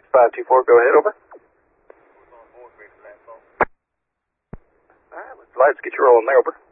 524, go ahead, over. Alright, let's get you rolling there, over.